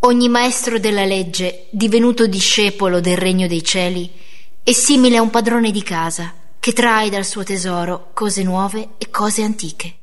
Ogni maestro della legge, divenuto discepolo del regno dei cieli, è simile a un padrone di casa che trae dal suo tesoro cose nuove e cose antiche.